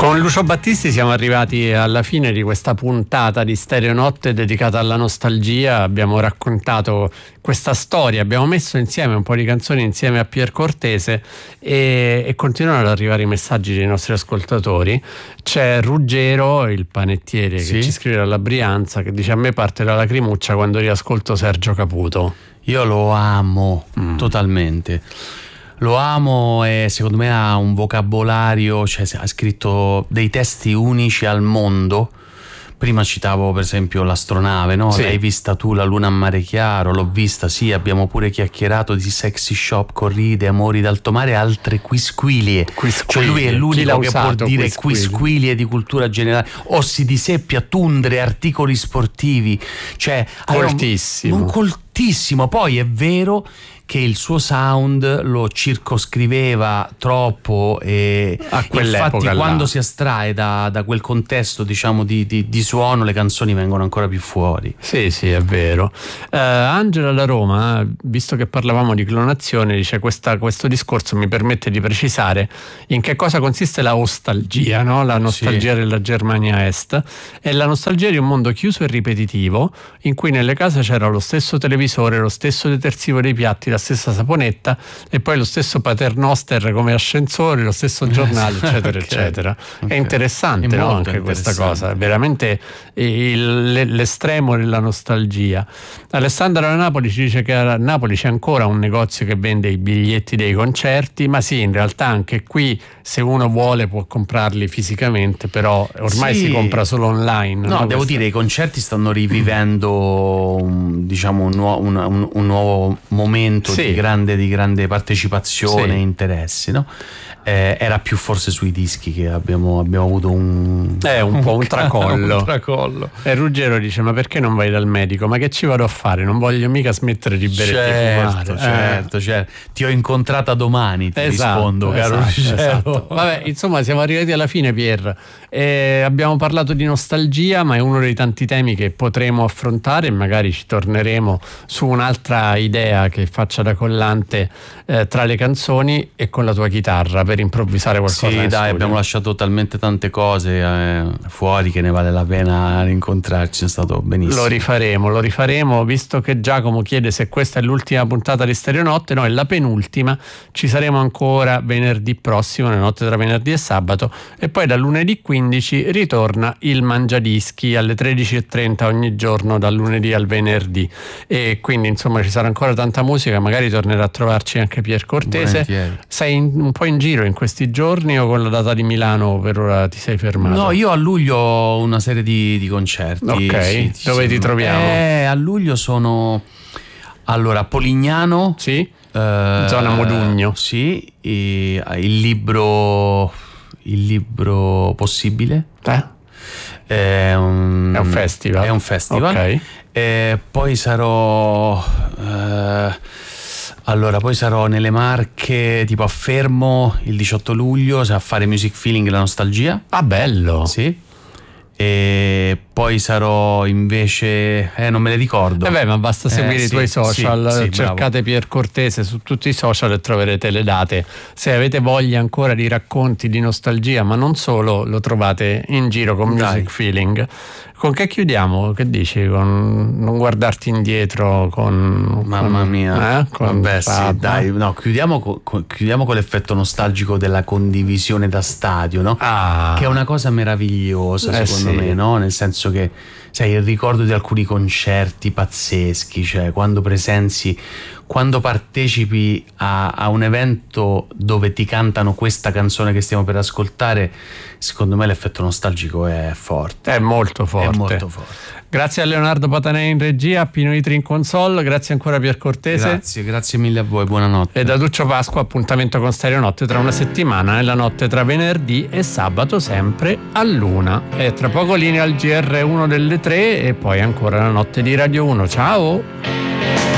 Con Lucio Battisti siamo arrivati alla fine di questa puntata di Stereonotte dedicata alla nostalgia. Abbiamo raccontato questa storia, abbiamo messo insieme un po' di canzoni insieme a Pier Cortese e continuano ad arrivare i messaggi dei nostri ascoltatori. C'è Ruggero, il panettiere, che ci scrive dalla Brianza, che dice: a me parte la lacrimuccia quando riascolto Sergio Caputo. Io lo amo totalmente. Lo amo e secondo me ha un vocabolario, cioè ha scritto dei testi unici al mondo. Prima citavo per esempio l'astronave, no? Sì. L'hai vista tu, la luna a mare chiaro? L'ho vista, sì, abbiamo pure chiacchierato di sexy shop, corride, amori d'alto mare e altre quisquilie. Cioè lui è l'unico che può dire quisquilie di cultura generale, ossi di seppia, tundre, articoli sportivi. Cioè, coltissimo. Coltissimo. Poi è vero che il suo sound lo circoscriveva troppo e a quell'epoca infatti là, quando si astrae da quel contesto, diciamo, di suono, le canzoni vengono ancora più fuori. Sì, è vero. Angela da Roma, visto che parlavamo di clonazione, dice: questo discorso mi permette di precisare in che cosa consiste la ostalgia, no? La nostalgia della Germania Est. È la nostalgia di un mondo chiuso e ripetitivo, in cui nelle case c'era lo stesso televisore, lo stesso detersivo dei piatti, la stessa saponetta e poi lo stesso paternoster come ascensore, lo stesso giornale, eccetera, eccetera. È interessante, no? Anche questa cosa, è veramente l'estremo della nostalgia. Alessandra da Napoli ci dice che a Napoli c'è ancora un negozio che vende i biglietti dei concerti, ma sì, in realtà anche qui se uno vuole può comprarli fisicamente, però ormai si compra solo online. No, devo dire, i concerti stanno rivivendo diciamo un nuovo momento di grande partecipazione e interessi, no? Era più forse sui dischi che abbiamo avuto un po' un tracollo. Un tracollo. E Ruggero dice: ma perché non vai dal medico? Ma che ci vado a fare? Non voglio mica smettere di bere e di fumare. Certo. Ti ho incontrata domani, ti rispondo, caro Ruggero. Esatto. Vabbè, insomma, siamo arrivati alla fine, Pier. Abbiamo parlato di nostalgia, ma è uno dei tanti temi che potremo affrontare e magari ci torneremo su un'altra idea che faccia da collante tra le canzoni e con la tua chitarra per improvvisare qualcosa. Sì, dai, abbiamo lasciato talmente tante cose fuori che ne vale la pena rincontrarci, è stato benissimo. Lo rifaremo, visto che Giacomo chiede se questa è l'ultima puntata di Stereonotte. No, è la penultima, ci saremo ancora venerdì prossimo, nella notte tra venerdì e sabato, e poi da lunedì 15 ritorna il Mangiadischi alle 13:30 ogni giorno dal lunedì al venerdì, e quindi insomma ci sarà ancora tanta musica, magari tornerà a trovarci anche Pier Cortese. Volentieri. Sei un po' in giro in questi giorni o con la data di Milano per ora ti sei fermato? No, io a luglio ho una serie di concerti. Ok, dove ti troviamo? A luglio sono a Polignano. Sì, zona Modugno. Sì, il libro possibile. È un festival. È un festival. Ok. Poi sarò nelle Marche, tipo a Fermo, il 18 luglio a fare Music Feeling, la nostalgia. Ah, bello. Sì. E poi sarò invece non me le ricordo. Ma basta seguire i tuoi social, cercate bravo. Pier Cortese su tutti i social e troverete le date. Se avete voglia ancora di racconti di nostalgia, ma non solo, lo trovate in giro con Music Feeling. Con che chiudiamo? Che dici? Con non guardarti indietro mamma mia. Vabbè, sì, dai, no, chiudiamo con l'effetto nostalgico della condivisione da stadio, no? Che è una cosa meravigliosa, secondo me, no? Nel senso che, sai, il ricordo di alcuni concerti pazzeschi, cioè quando partecipi a un evento dove ti cantano questa canzone che stiamo per ascoltare, secondo me l'effetto nostalgico è forte. È molto forte. Grazie a Leonardo Patanei in regia, a Pino Itri in console, grazie ancora Pier Cortese. Grazie mille a voi, buonanotte. E da Duccio Pasqua, appuntamento con Stereonotte tra una settimana, nella notte tra venerdì e sabato, sempre all'1. E tra poco linea al GR1 delle 3 e poi ancora la notte di Radio 1. Ciao!